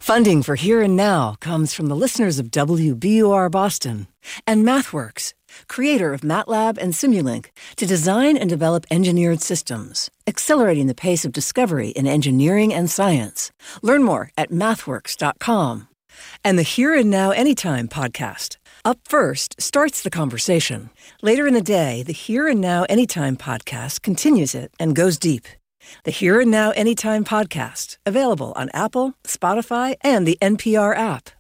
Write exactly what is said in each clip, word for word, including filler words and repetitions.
Funding for Here and Now comes from the listeners of W B U R Boston and MathWorks, creator of MATLAB and Simulink, to design and develop engineered systems, accelerating the pace of discovery in engineering and science. Learn more at mathworks dot com. And the Here and Now Anytime podcast. Up First starts the conversation. Later in the day, the Here and Now Anytime podcast continues it and goes deep. The Here and Now Anytime podcast, available on Apple, Spotify, and the N P R app.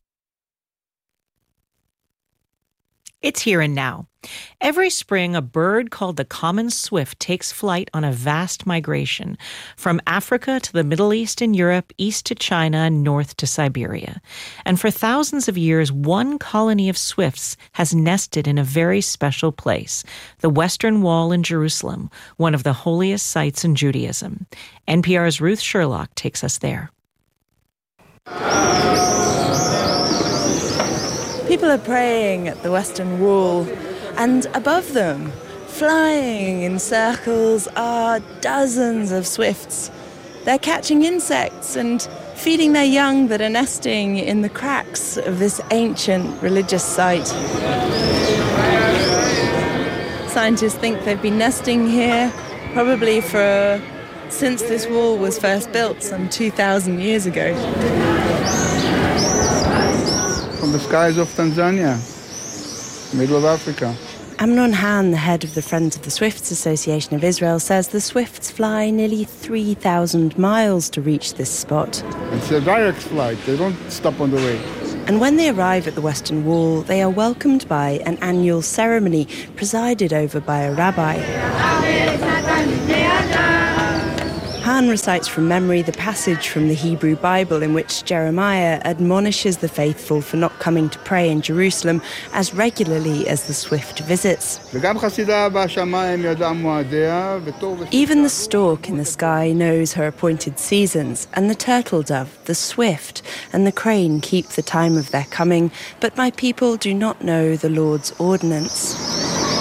It's Here and Now. Every spring, a bird called the common swift takes flight on a vast migration from Africa to the Middle East and Europe, east to China, and north to Siberia. And for thousands of years, one colony of swifts has nested in a very special place, the Western Wall in Jerusalem, one of the holiest sites in Judaism. N P R's Ruth Sherlock takes us there. People are praying at the Western Wall, and above them, flying in circles, are dozens of swifts. They're catching insects and feeding their young that are nesting in the cracks of this ancient religious site. Scientists think they've been nesting here probably for since this wall was first built some two thousand years ago. From the skies of Tanzania, middle of Africa. Amnon Han, the head of the Friends of the Swifts Association of Israel, says the swifts fly nearly three thousand miles to reach this spot. It's a direct flight. They don't stop on the way. And when they arrive at the Western Wall, they are welcomed by an annual ceremony presided over by a rabbi. Han recites from memory the passage from the Hebrew Bible in which Jeremiah admonishes the faithful for not coming to pray in Jerusalem as regularly as the swift visits. Even the stork in the sky knows her appointed seasons, and the turtle dove, the swift, and the crane keep the time of their coming, but my people do not know the Lord's ordinance.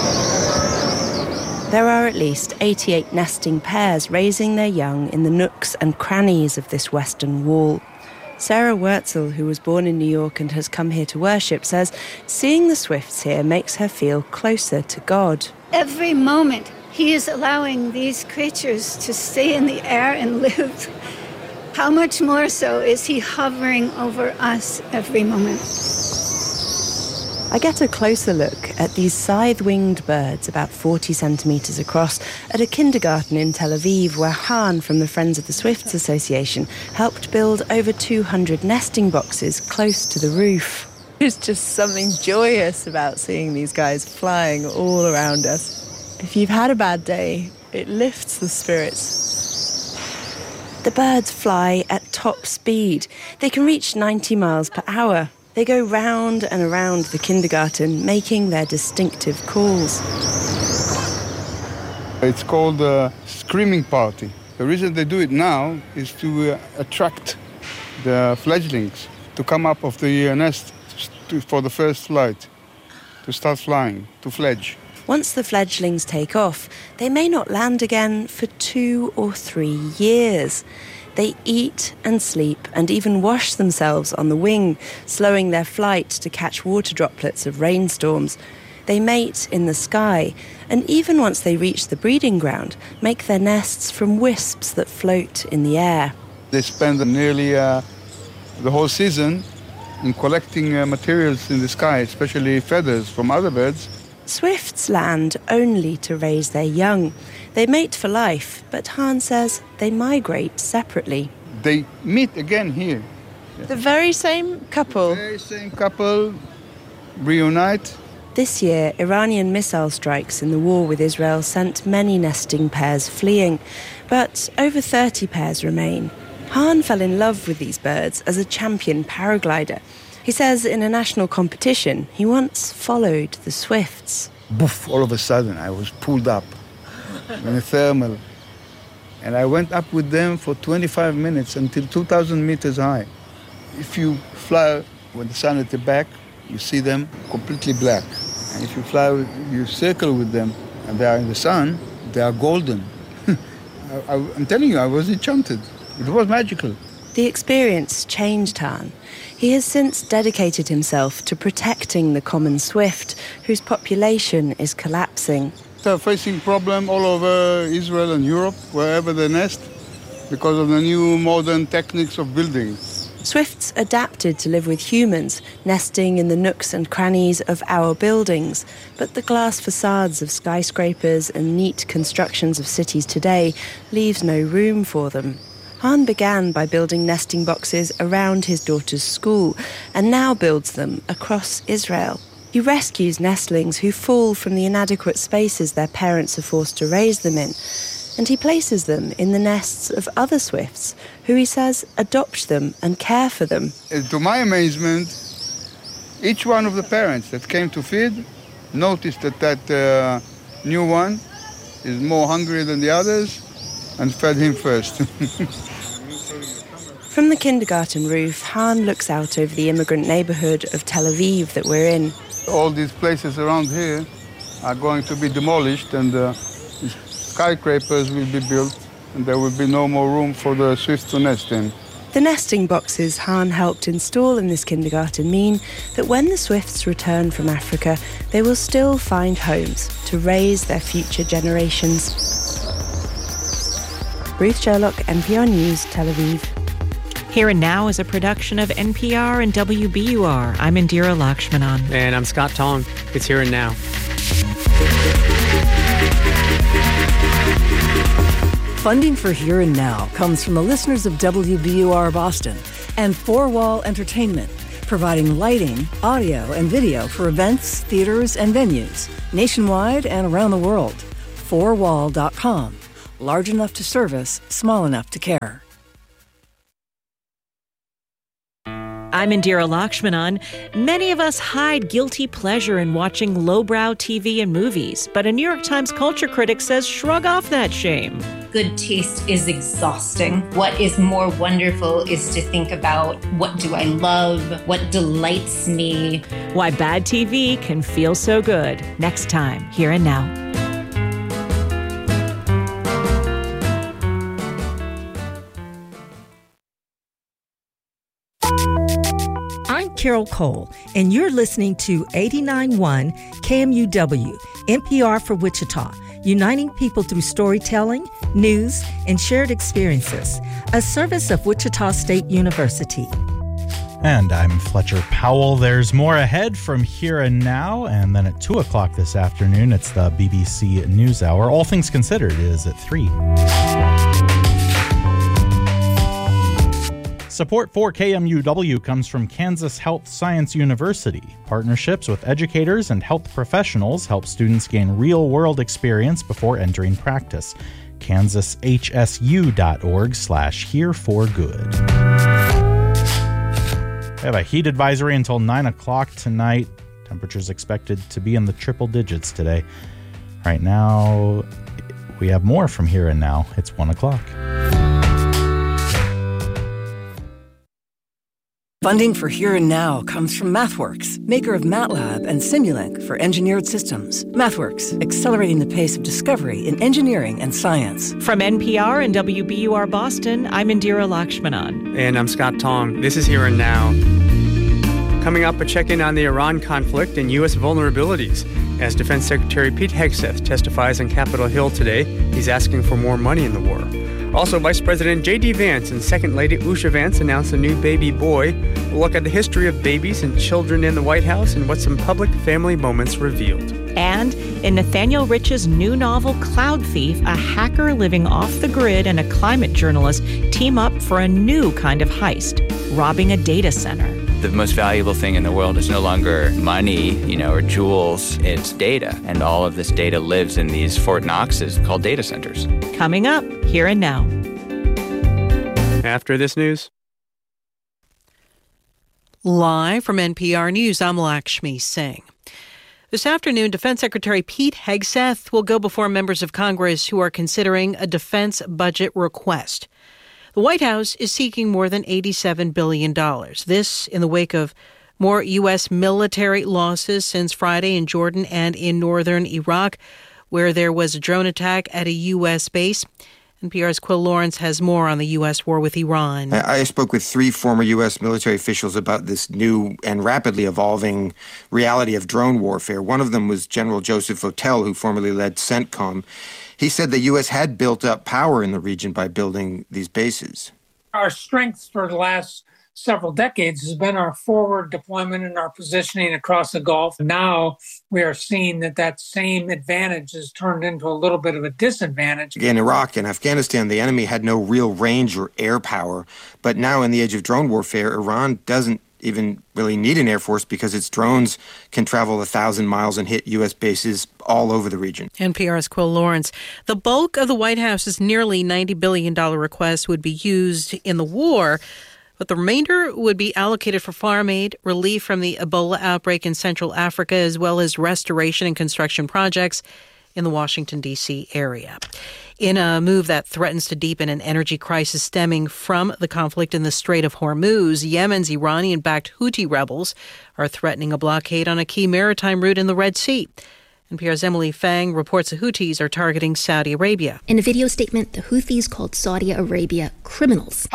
There are at least eighty-eight nesting pairs raising their young in the nooks and crannies of this Western Wall. Sarah Wurtzel, who was born in New York and has come here to worship, says seeing the swifts here makes her feel closer to God. Every moment he is allowing these creatures to stay in the air and live. How much more so is he hovering over us every moment? I get a closer look at these scythe-winged birds about forty centimetres across at a kindergarten in Tel Aviv where Han from the Friends of the Swifts Association helped build over two hundred nesting boxes close to the roof. There's just something joyous about seeing these guys flying all around us. If you've had a bad day, it lifts the spirits. The birds fly at top speed. They can reach ninety miles per hour. They go round and around the kindergarten, making their distinctive calls. It's called a screaming party. The reason they do it now is to uh, attract the fledglings to come up of the uh, nest to, for the first flight, to start flying, to fledge. Once the fledglings take off, they may not land again for two or three years. They eat and sleep and even wash themselves on the wing, slowing their flight to catch water droplets of rainstorms. They mate in the sky, and even once they reach the breeding ground, make their nests from wisps that float in the air. They spend nearly uh, the whole season in collecting uh, materials in the sky, especially feathers from other birds. Swifts land only to raise their young. They mate for life, but Han says they migrate separately. They meet again here. The very same couple? The very same couple reunite. This year, Iranian missile strikes in the war with Israel sent many nesting pairs fleeing, but over thirty pairs remain. Han fell in love with these birds as a champion paraglider. He says in a national competition, he once followed the swifts. Boof, all of a sudden, I was pulled up in a thermal. And I went up with them for twenty-five minutes until two thousand meters high. If you fly with the sun at the back, you see them completely black. And if you fly, with, you circle with them, and they are in the sun, they are golden. I, I, I'm telling you, I was enchanted. It was magical. The experience changed Han. He has since dedicated himself to protecting the common swift, whose population is collapsing. They're facing problem all over Israel and Europe, wherever they nest, because of the new modern techniques of building. Swifts adapted to live with humans, nesting in the nooks and crannies of our buildings. But the glass facades of skyscrapers and neat constructions of cities today leaves no room for them. Han began by building nesting boxes around his daughter's school and now builds them across Israel. He rescues nestlings who fall from the inadequate spaces their parents are forced to raise them in, and he places them in the nests of other swifts, who he says adopt them and care for them. And to my amazement, each one of the parents that came to feed noticed that that uh, new one is more hungry than the others and fed him first. From the kindergarten roof, Han looks out over the immigrant neighborhood of Tel Aviv that we're in. All these places around here are going to be demolished, and uh, skyscrapers will be built, and there will be no more room for the swifts to nest in. The nesting boxes Han helped install in this kindergarten mean that when the swifts return from Africa, they will still find homes to raise their future generations. Ruth Sherlock, N P R News, Tel Aviv. Here and Now is a production of N P R and W B U R. I'm Indira Lakshmanan. And I'm Scott Tong. It's Here and Now. Funding for Here and Now comes from the listeners of W B U R Boston and Four Wall Entertainment, providing lighting, audio, and video for events, theaters, and venues nationwide and around the world. four wall dot com. Large enough to service, small enough to care. I'm Indira Lakshmanan. Many of us hide guilty pleasure in watching lowbrow T V and movies, but a New York Times culture critic says shrug off that shame. Good taste is exhausting. What is more wonderful is to think about, what do I love? What delights me? Why bad T V can feel so good. Next time, Here and Now. I'm Carol Cole, and you're listening to eighty-nine point one K M U W, N P R for Wichita, uniting people through storytelling, news, and shared experiences, a service of Wichita State University. And I'm Fletcher Powell. There's more ahead from Here and Now, and then at two o'clock this afternoon, it's the B B C NewsHour. All Things Considered is at three. Support for K M U W comes from Kansas Health Science University. Partnerships with educators and health professionals help students gain real-world experience before entering practice. kansas h s u dot org slash here for good. We have a heat advisory until nine o'clock tonight. Temperatures expected to be in the triple digits today. Right now, we have more from Here and Now. It's one o'clock. Funding for Here and Now comes from MathWorks, maker of MATLAB and Simulink for engineered systems. MathWorks, accelerating the pace of discovery in engineering and science. From N P R and W B U R Boston, I'm Indira Lakshmanan. And I'm Scott Tong. This is Here and Now. Coming up, a check-in on the Iran conflict and U S vulnerabilities. As Defense Secretary Pete Hegseth testifies on Capitol Hill today, he's asking for more money in the war. Also, Vice President J D. Vance and Second Lady Usha Vance announced a new baby boy. We'll look at the history of babies and children in the White House and what some public family moments revealed. And in Nathaniel Rich's new novel, Cloud Thief, a hacker living off the grid and a climate journalist team up for a new kind of heist, robbing a data center. The most valuable thing in the world is no longer money, you know, or jewels. It's data. And all of this data lives in these Fort Knoxes called data centers. Coming up, Here and Now. After this news. Live from N P R News, I'm Lakshmi Singh. This afternoon, Defense Secretary Pete Hegseth will go before members of Congress who are considering a defense budget request. The White House is seeking more than eighty-seven billion dollars. This in the wake of more U S military losses since Friday in Jordan and in northern Iraq, where there was a drone attack at a U S base. N P R's Quill Lawrence has more on the U S war with Iran. I spoke with three former U S military officials about this new and rapidly evolving reality of drone warfare. One of them was General Joseph Votel, who formerly led CENTCOM. He said the U S had built up power in the region by building these bases. Our strength for the last several decades has been our forward deployment and our positioning across the Gulf. Now we are seeing that that same advantage has turned into a little bit of a disadvantage. In Iraq and Afghanistan, the enemy had no real range or air power. But now in the age of drone warfare, Iran doesn't even really need an air force because its drones can travel a thousand miles and hit U S bases all over the region. N P R's Quill Lawrence. The bulk of the White House's nearly ninety billion dollars request would be used in the war, but the remainder would be allocated for farm aid, relief from the Ebola outbreak in Central Africa, as well as restoration and construction projects in the Washington, D C area. In a move that threatens to deepen an energy crisis stemming from the conflict in the Strait of Hormuz, Yemen's Iranian-backed Houthi rebels are threatening a blockade on a key maritime route in the Red Sea. N P R's Emily Fang reports the Houthis are targeting Saudi Arabia. In a video statement, the Houthis called Saudi Arabia criminals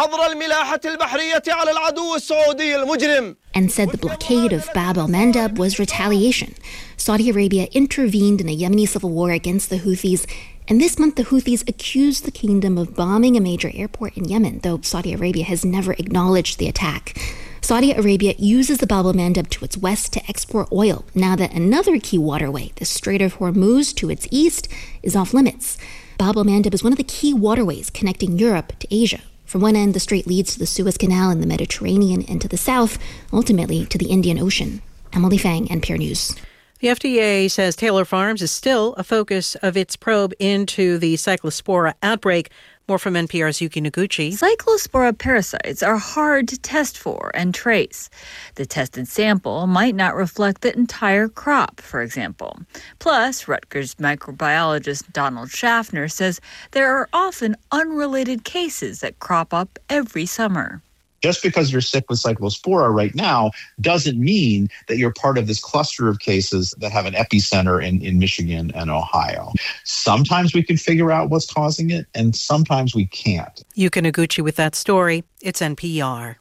and said the blockade of Bab el-Mandeb was retaliation. Saudi Arabia intervened in a Yemeni civil war against the Houthis, and this month the Houthis accused the kingdom of bombing a major airport in Yemen, though Saudi Arabia has never acknowledged the attack. Saudi Arabia uses the Bab el-Mandeb to its west to export oil, now that another key waterway, the Strait of Hormuz to its east, is off limits. Bab el-Mandeb is one of the key waterways connecting Europe to Asia. From one end, the strait leads to the Suez Canal in the Mediterranean, and to the south, ultimately to the Indian Ocean. Emily Fang, N P R News. The F D A says Taylor Farms is still a focus of its probe into the Cyclospora outbreak. More from N P R's Yuki Noguchi. Cyclospora parasites are hard to test for and trace. The tested sample might not reflect the entire crop, for example. Plus, Rutgers microbiologist Donald Schaffner says there are often unrelated cases that crop up every summer. Just because you're sick with Cyclospora right now doesn't mean that you're part of this cluster of cases that have an epicenter in, in Michigan and Ohio. Sometimes we can figure out what's causing it, and sometimes we can't. Yuki Noguchi with that story. It's N P R.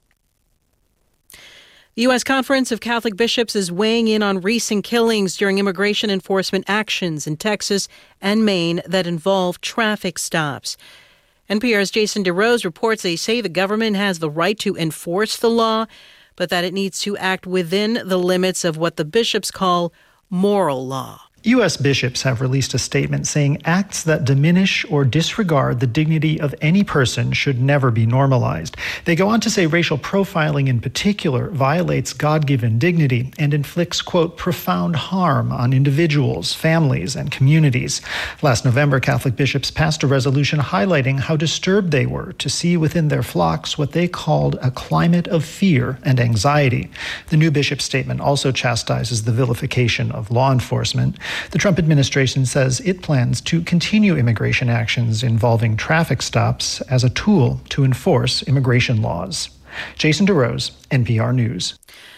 The U S Conference of Catholic Bishops is weighing in on recent killings during immigration enforcement actions in Texas and Maine that involve traffic stops. N P R's Jason DeRose reports they say the government has the right to enforce the law, but that it needs to act within the limits of what the bishops call moral law. U S bishops have released a statement saying acts that diminish or disregard the dignity of any person should never be normalized. They go on to say racial profiling in particular violates God-given dignity and inflicts, quote, profound harm on individuals, families, and communities. Last November, Catholic bishops passed a resolution highlighting how disturbed they were to see within their flocks what they called a climate of fear and anxiety. The new bishop statement also chastises the vilification of law enforcement. The Trump administration says it plans to continue immigration actions involving traffic stops as a tool to enforce immigration laws. Jason DeRose, N P R News.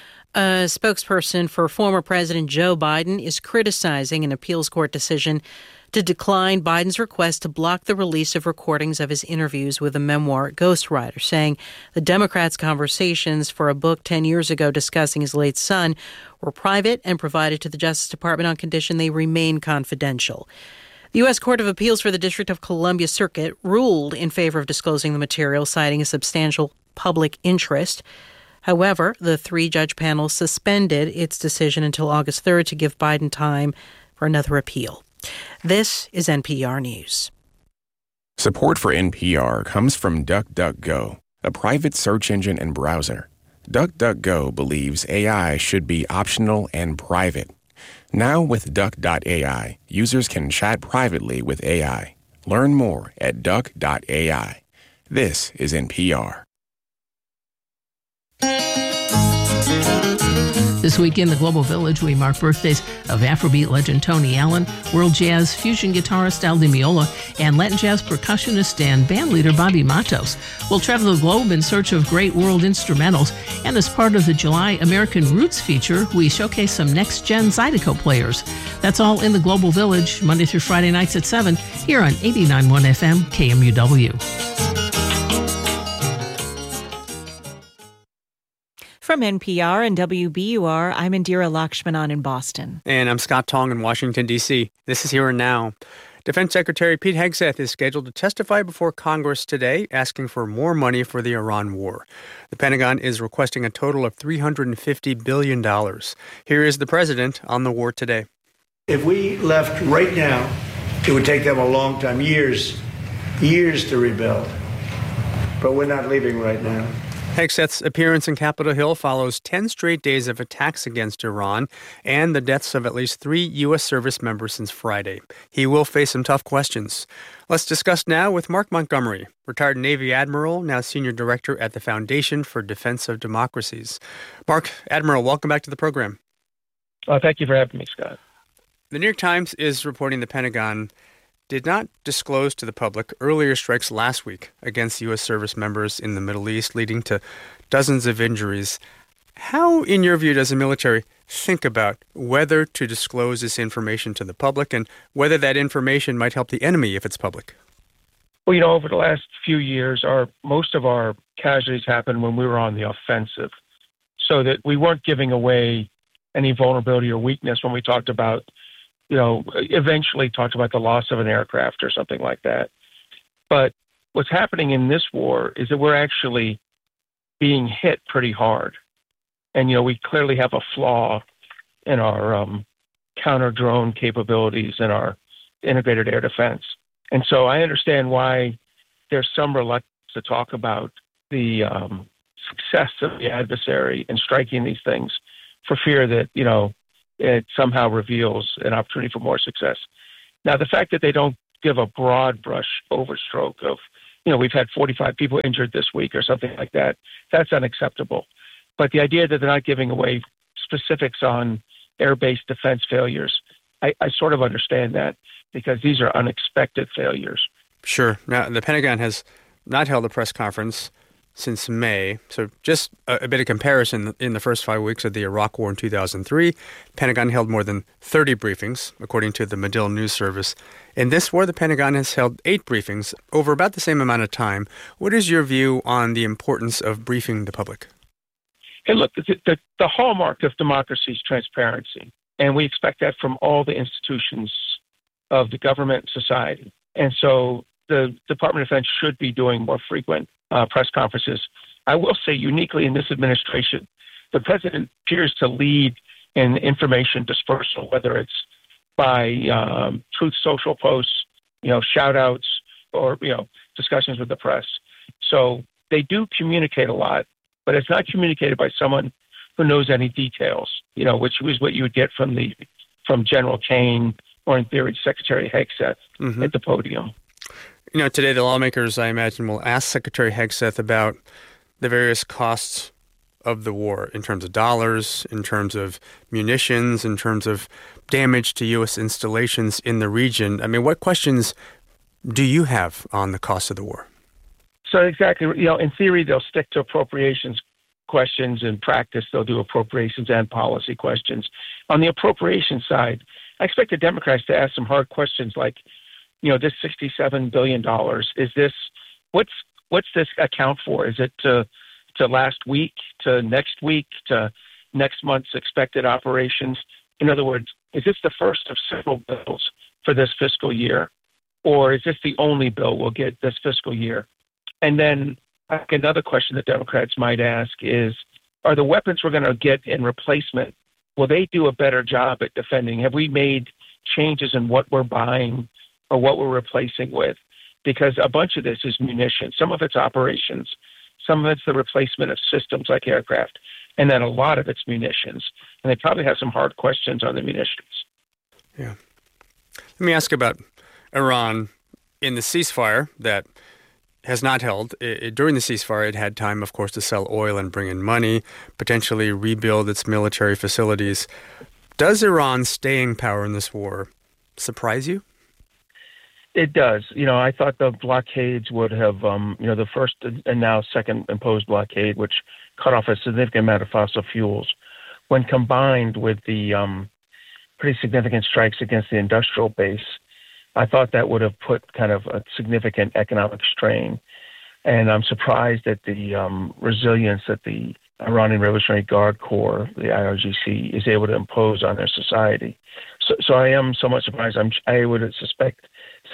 A spokesperson for former President Joe Biden is criticizing an appeals court decision to decline Biden's request to block the release of recordings of his interviews with the memoir ghostwriter, saying the Democrats' conversations for a book ten years ago discussing his late son were private and provided to the Justice Department on condition they remain confidential. The U S Court of Appeals for the District of Columbia Circuit ruled in favor of disclosing the material, citing a substantial public interest. However, the three-judge panel suspended its decision until August third to give Biden time for another appeal. This is N P R News. Support for N P R comes from DuckDuckGo, a private search engine and browser. DuckDuckGo believes A I should be optional and private. Now with Duck dot A I, users can chat privately with A I. Learn more at Duck dot A I. This is N P R. This week in the Global Village, we mark birthdays of Afrobeat legend Tony Allen, world jazz fusion guitarist Al Di Meola, and Latin jazz percussionist and bandleader Bobby Matos. We'll travel the globe in search of great world instrumentals, and as part of the July American Roots feature, we showcase some next-gen Zydeco players. That's all in the Global Village, Monday through Friday nights at seven, here on eighty-nine point one F M K M U W. From N P R and W B U R, I'm Indira Lakshmanan in Boston. And I'm Scott Tong in Washington, D C. This is Here and Now. Defense Secretary Pete Hegseth is scheduled to testify before Congress today, asking for more money for the Iran war. The Pentagon is requesting a total of three hundred fifty billion dollars. Here is the president on the war today. If we left right now, it would take them a long time, years, years to rebuild. But we're not leaving right now. Hegseth's appearance in Capitol Hill follows ten straight days of attacks against Iran and the deaths of at least three U S service members since Friday. He will face some tough questions. Let's discuss now with Mark Montgomery, retired Navy Admiral, now Senior Director at the Foundation for Defense of Democracies. Mark, Admiral, welcome back to the program. Uh, thank you for having me, Scott. The New York Times is reporting the Pentagon did not disclose to the public earlier strikes last week against U S service members in the Middle East, leading to dozens of injuries. How, in your view, does the military think about whether to disclose this information to the public and whether that information might help the enemy if it's public? Well, you know, over the last few years, our most of our casualties happened when we were on the offensive, so that we weren't giving away any vulnerability or weakness when we talked about you know, eventually talked about the loss of an aircraft or something like that. But what's happening in this war is that we're actually being hit pretty hard. And, you know, we clearly have a flaw in our um, counter-drone capabilities and our integrated air defense. And so I understand why there's some reluctance to talk about the um, success of the adversary in striking these things for fear that, you know, it somehow reveals an opportunity for more success. Now, the fact that they don't give a broad brush overstroke of, you know, we've had forty-five people injured this week or something like that, that's unacceptable. But the idea that they're not giving away specifics on air-based defense failures, I, I sort of understand that because these are unexpected failures. Sure. Now, the Pentagon has not held a press conference since May. So just a, a bit of comparison, in the first five weeks of the Iraq War in two thousand three, Pentagon held more than thirty briefings, according to the Medill News Service. In this war, the Pentagon has held eight briefings over about the same amount of time. What is your view on the importance of briefing the public? Hey, look, the, the, the hallmark of democracy is transparency, and we expect that from all the institutions of the government and society. And so the Department of Defense should be doing more frequent Uh, press conferences. I will say uniquely in this administration, the president appears to lead in information dispersal, whether it's by um, Truth Social posts, you know, shout outs or, you know, discussions with the press. So they do communicate a lot, but it's not communicated by someone who knows any details, you know, which was what you would get from the, from General Kane or in theory, Secretary Hegseth mm-hmm. at the podium. You know, today the lawmakers, I imagine, will ask Secretary Hegseth about the various costs of the war in terms of dollars, in terms of munitions, in terms of damage to U S installations in the region. I mean, what questions do you have on the cost of the war? So exactly, you know, in theory, they'll stick to appropriations questions. In practice, they'll do appropriations and policy questions. On the appropriation side, I expect the Democrats to ask some hard questions like, you know, this sixty-seven billion dollars, is this, what's what's this account for? Is it to, to last week, to next week, to next month's expected operations? In other words, is this the first of several bills for this fiscal year? Or is this the only bill we'll get this fiscal year? And then I think another question that Democrats might ask is, are the weapons we're going to get in replacement, will they do a better job at defending? Have we made changes in what we're buying or what we're replacing with? Because a bunch of this is munitions. Some of it's operations. Some of it's the replacement of systems like aircraft. And then a lot of it's munitions. And they probably have some hard questions on the munitions. Yeah. Let me ask about Iran. In the ceasefire that has not held. It, it, during the ceasefire, it had time, of course, to sell oil and bring in money, potentially rebuild its military facilities. Does Iran's staying power in this war surprise you? It does. You know, I thought the blockades would have, um, you know, the first and now second imposed blockade, which cut off a significant amount of fossil fuels, when combined with the um, pretty significant strikes against the industrial base, I thought that would have put kind of a significant economic strain. And I'm surprised at the um, resilience that the Iranian Revolutionary Guard Corps, the I R G C, is able to impose on their society. So, so I am somewhat surprised. I'm, I would suspect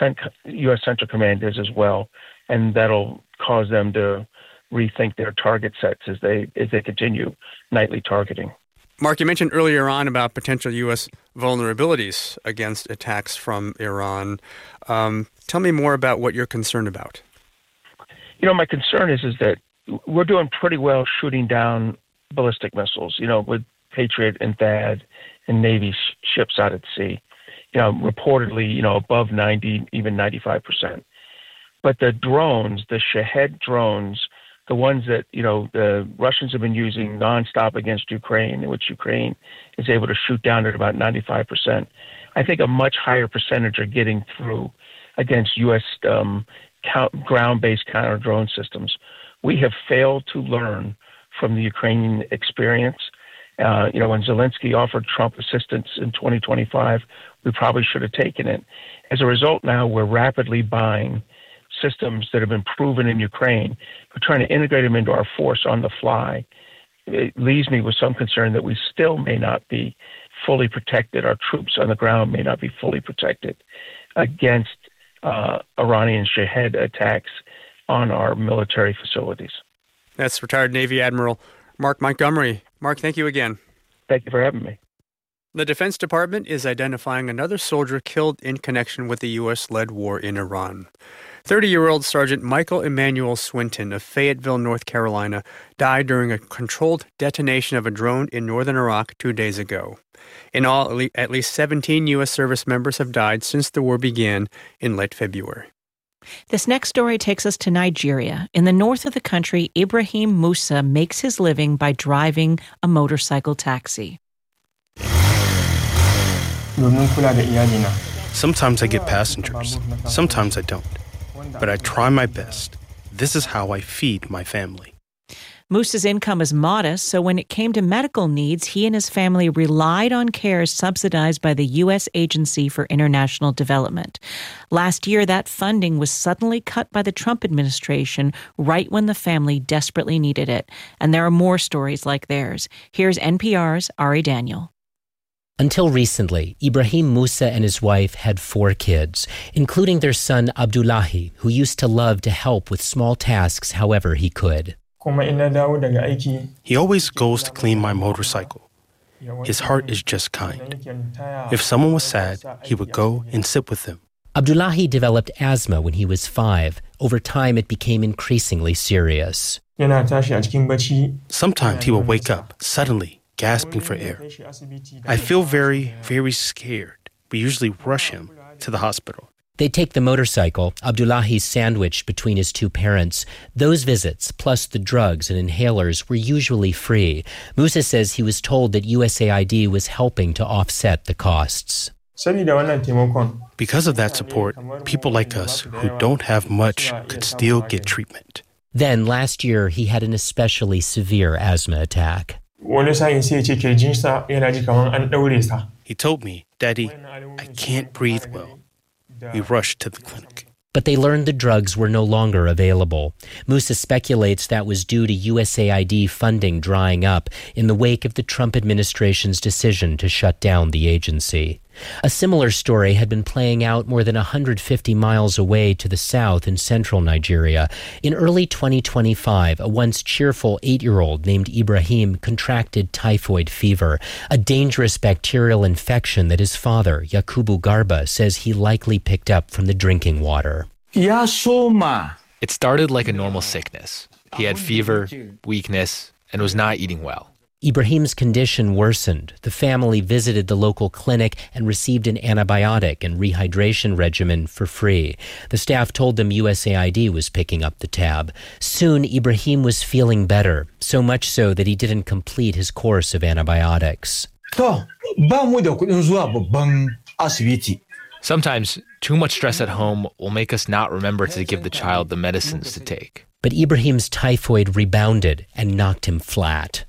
U S Central Command is as well, and that'll cause them to rethink their target sets as they as they continue nightly targeting. Mark, you mentioned earlier on about potential U S vulnerabilities against attacks from Iran. Um, tell me more about what you're concerned about. You know, my concern is is that we're doing pretty well shooting down ballistic missiles, you know, with Patriot and T H A D and Navy sh- ships out at sea. You know, reportedly, you know, above ninety, even ninety-five percent. But the drones, the Shahed drones, the ones that, you know, the Russians have been using nonstop against Ukraine, in which Ukraine is able to shoot down at about ninety-five percent. I think a much higher percentage are getting through against U S um, count, ground-based counter-drone systems. We have failed to learn from the Ukrainian experience. Uh, you know, when Zelensky offered Trump assistance in twenty twenty-five, we probably should have taken it. As a result, now we're rapidly buying systems that have been proven in Ukraine. We're trying to integrate them into our force on the fly. It leaves me with some concern that we still may not be fully protected. Our troops on the ground may not be fully protected against uh, Iranian Shahed attacks on our military facilities. That's retired Navy Admiral Mark Montgomery. Mark, thank you again. Thank you for having me. The Defense Department is identifying another soldier killed in connection with the U S-led war in Iran. thirty-year-old Sergeant Michael Emmanuel Swinton of Fayetteville, North Carolina, died during a controlled detonation of a drone in northern Iraq two days ago. In all, at least seventeen U S service members have died since the war began in late February. This next story takes us to Nigeria. In the north of the country, Ibrahim Musa makes his living by driving a motorcycle taxi. Sometimes I get passengers, sometimes I don't. But I try my best. This is how I feed my family. Musa's income is modest, so when it came to medical needs, he and his family relied on care subsidized by the U S Agency for International Development. Last year, that funding was suddenly cut by the Trump administration right when the family desperately needed it. And there are more stories like theirs. Here's N P R's Ari Daniel. Until recently, Ibrahim Musa and his wife had four kids, including their son Abdullahi, who used to love to help with small tasks however he could. He always goes to clean my motorcycle. His heart is just kind. If someone was sad, he would go and sit with them. Abdullahi developed asthma when he was five. Over time, it became increasingly serious. Sometimes he will wake up suddenly, gasping for air. I feel very, very scared. We usually rush him to the hospital. They take the motorcycle, Abdullahi sandwiched between his two parents. Those visits, plus the drugs and inhalers, were usually free. Musa says he was told that U S A I D was helping to offset the costs. Because of that support, people like us who don't have much could still get treatment. Then, last year, he had an especially severe asthma attack. He told me, "Daddy, I can't breathe well." We rushed to the clinic. But they learned the drugs were no longer available. Musa speculates that was due to U S A I D funding drying up in the wake of the Trump administration's decision to shut down the agency. A similar story had been playing out more than one hundred fifty miles away to the south in central Nigeria. In early twenty twenty-five, a once cheerful eight-year-old named Ibrahim contracted typhoid fever, a dangerous bacterial infection that his father, Yakubu Garba, says he likely picked up from the drinking water. It started like a normal sickness. He had fever, weakness, and was not eating well. Ibrahim's condition worsened. The family visited the local clinic and received an antibiotic and rehydration regimen for free. The staff told them U S A I D was picking up the tab. Soon, Ibrahim was feeling better, so much so that he didn't complete his course of antibiotics. Sometimes, too much stress at home will make us not remember to give the child the medicines to take. But Ibrahim's typhoid rebounded and knocked him flat.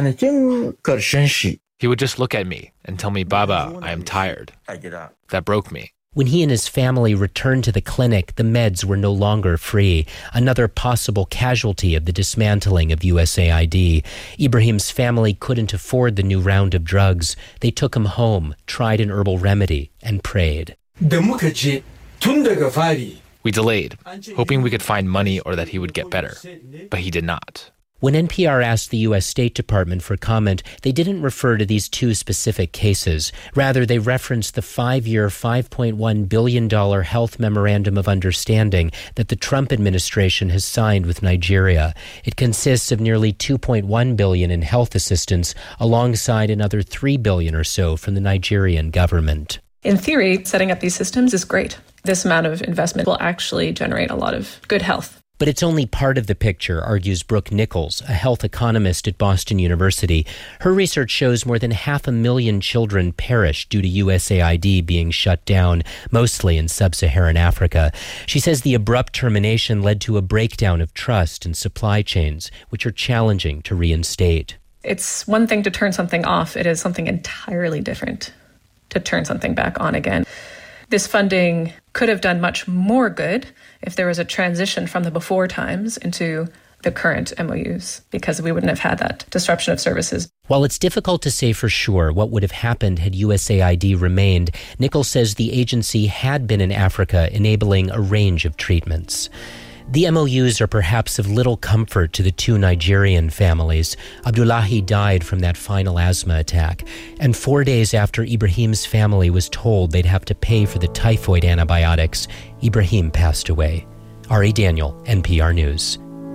He would just look at me and tell me, Baba, I am tired. That broke me. When he and his family returned to the clinic, the meds were no longer free, another possible casualty of the dismantling of U S A I D. Ibrahim's family couldn't afford the new round of drugs. They took him home, tried an herbal remedy, and prayed. We delayed, hoping we could find money or that he would get better, but he did not. When N P R asked the U S State Department for comment, they didn't refer to these two specific cases. Rather, they referenced the five-year, five point one billion dollars health memorandum of understanding that the Trump administration has signed with Nigeria. It consists of nearly two point one billion dollars in health assistance, alongside another three billion dollars or so from the Nigerian government. In theory, setting up these systems is great. This amount of investment will actually generate a lot of good health. But it's only part of the picture, argues Brooke Nichols, a health economist at Boston University. Her research shows more than half a million children perish due to U S A I D being shut down, mostly in sub-Saharan Africa. She says the abrupt termination led to a breakdown of trust in supply chains, which are challenging to reinstate. It's one thing to turn something off. It is something entirely different to turn something back on again. This funding could have done much more good if there was a transition from the before times into the current M O Us, because we wouldn't have had that disruption of services. While it's difficult to say for sure what would have happened had U S A I D remained, Nichols says the agency had been in Africa enabling a range of treatments. The M O Us are perhaps of little comfort to the two Nigerian families. Abdullahi died from that final asthma attack, and four days after Ibrahim's family was told they'd have to pay for the typhoid antibiotics, Ibrahim passed away. Ari Daniel, N P R News.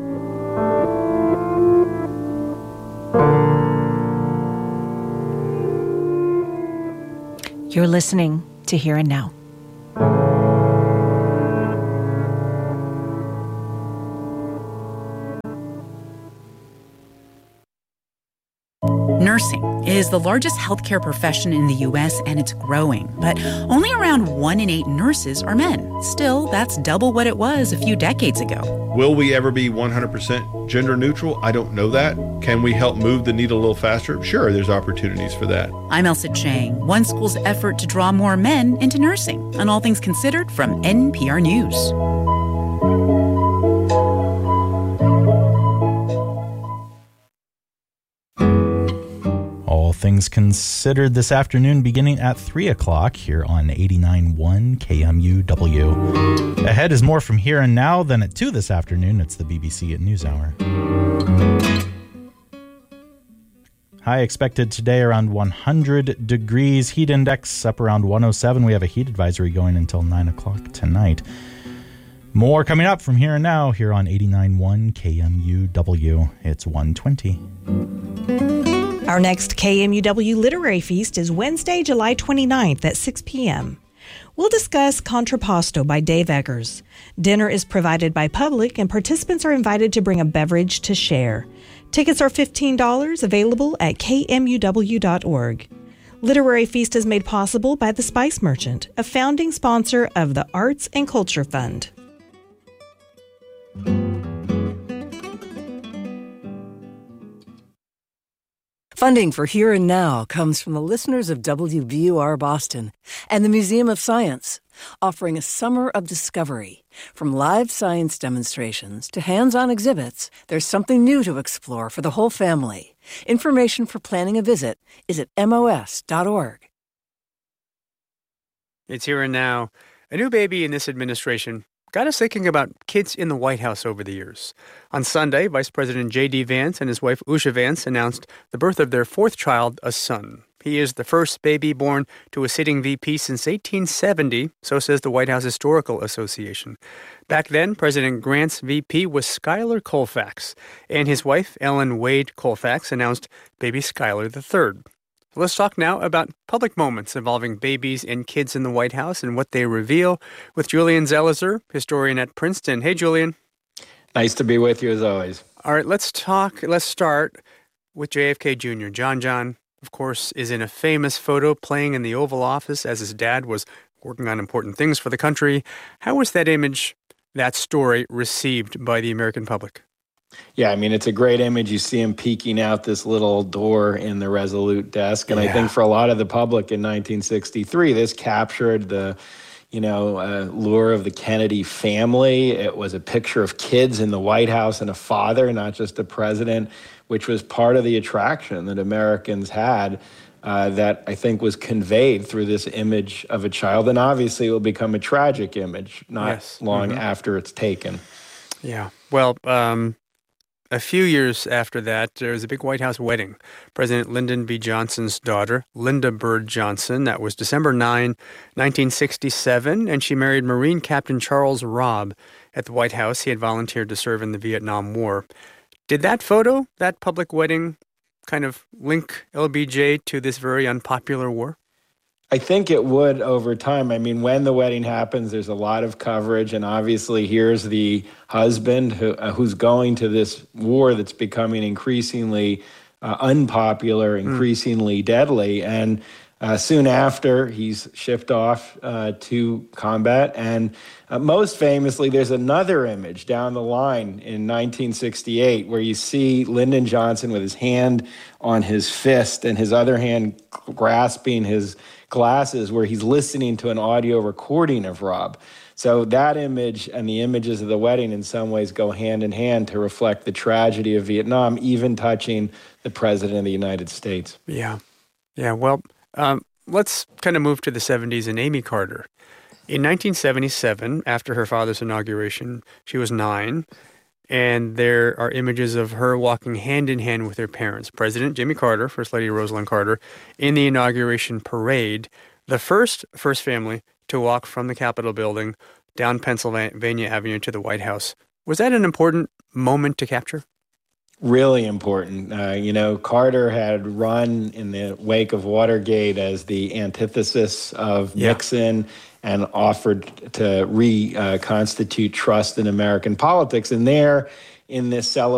You're listening to Here and Now. Nursing is the largest healthcare profession in the U S, and it's growing. But only around one in eight nurses are men. Still, that's double what it was a few decades ago. Will we ever be one hundred percent gender neutral? I don't know that. Can we help move the needle a little faster? Sure, there's opportunities for that. I'm Elsa Chang. One school's effort to draw more men into nursing. On All Things Considered from N P R News. All Things Considered this afternoon, beginning at three o'clock here on eighty-nine point one K M U W. Ahead is more from Here and Now. Then at two this afternoon, it's the B B C at NewsHour. High expected today around one hundred degrees. Heat index up around one oh seven. We have a heat advisory going until nine o'clock tonight. More coming up from Here and Now here on eighty-nine point one K M U W. It's one twenty. Our next K M U W Literary Feast is Wednesday, July twenty-ninth at six p.m. We'll discuss Contrapposto by Dave Eggers. Dinner is provided by Public, and participants are invited to bring a beverage to share. Tickets are fifteen dollars, available at K M U W dot org. Literary Feast is made possible by The Spice Merchant, a founding sponsor of the Arts and Culture Fund. Funding for Here and Now comes from the listeners of W B U R Boston and the Museum of Science, offering a summer of discovery. From live science demonstrations to hands-on exhibits, there's something new to explore for the whole family. Information for planning a visit is at M O S dot org. It's Here and Now. A new baby in this administration got us thinking about kids in the White House over the years. On Sunday, Vice President J D. Vance and his wife Usha Vance announced the birth of their fourth child, a son. He is the first baby born to a sitting V P since eighteen seventy, so says the White House Historical Association. Back then, President Grant's V P was Schuyler Colfax, and his wife, Ellen Wade Colfax, announced baby Schuyler the third. Let's talk now about public moments involving babies and kids in the White House and what they reveal with Julian Zelizer, historian at Princeton. Hey, Julian. Nice to be with you as always. All right, let's talk. Let's start with J F K Junior John John, of course, is in a famous photo playing in the Oval Office as his dad was working on important things for the country. How was that image, that story, received by the American public? Yeah, I mean, it's a great image. You see him peeking out this little door in the Resolute desk. And yeah. I think for a lot of the public in nineteen sixty-three, this captured the, you know, uh, lure of the Kennedy family. It was a picture of kids in the White House and a father, not just a president, which was part of the attraction that Americans had uh, that I think was conveyed through this image of a child. And obviously it will become a tragic image not yes. long mm-hmm. after it's taken. Yeah. Well, um, a few years after that, there was a big White House wedding. President Lyndon B. Johnson's daughter, Linda Bird Johnson, that was December ninth, nineteen sixty-seven, and she married Marine Captain Charles Robb at the White House. He had volunteered to serve in the Vietnam War. Did that photo, that public wedding, kind of link L B J to this very unpopular war? I think it would over time. I mean, when the wedding happens, there's a lot of coverage, and obviously here's the husband who, uh, who's going to this war that's becoming increasingly uh, unpopular, increasingly mm. deadly, and uh, soon after, he's shipped off uh, to combat, and uh, most famously, there's another image down the line in nineteen sixty-eight where you see Lyndon Johnson with his hand on his fist and his other hand grasping his glasses, where he's listening to an audio recording of Robb. So that image and the images of the wedding in some ways go hand in hand to reflect the tragedy of Vietnam, even touching the President of the United States. Yeah. Yeah, well, um, let's kind of move to the seventies and Amy Carter. In nineteen seventy-seven, after her father's inauguration, she was nine, and there are images of her walking hand in hand with her parents, President Jimmy Carter, First Lady Rosalind Carter, in the inauguration parade, the first First Family to walk from the Capitol building down Pennsylvania Avenue to the White House. Was that an important moment to capture? Really important. Uh, you know, Carter had run in the wake of Watergate as the antithesis of yeah. Nixon and offered to reconstitute uh, trust in American politics. And there, in this celebration,